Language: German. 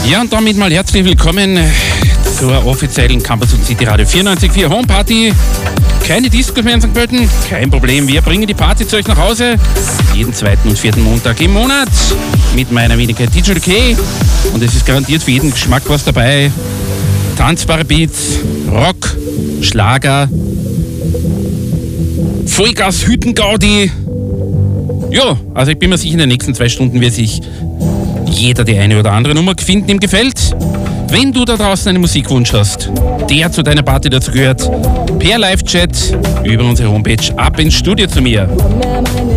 Ja, und damit mal herzlich willkommen zur offiziellen Campus und City Radio 94.4 Homeparty. Keine Disco mehr in St. Pölten, kein Problem. Wir bringen die Party zu euch nach Hause. Jeden zweiten und vierten Montag im Monat mit meiner Wenigkeit DJ K. Und es ist garantiert für jeden Geschmack was dabei. Tanzbare Beats, Rock, Schlager, Vollgas Hüttengaudi. Ja, also ich bin mir sicher, in den nächsten 2 Stunden wird sich jeder die eine oder andere Nummer finden, ihm gefällt. Wenn du da draußen einen Musikwunsch hast, der zu deiner Party dazu gehört, per Live-Chat über unsere Homepage ab ins Studio zu mir.